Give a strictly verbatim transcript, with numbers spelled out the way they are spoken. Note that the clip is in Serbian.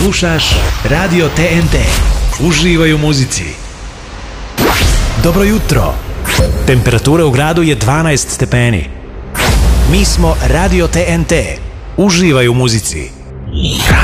Slušaš Radio T N T. Uživaj u muzici. Dobro jutro. Temperatura u gradu je dvanaest stepeni. Mi smo Radio T N T. Uživaj u muzici.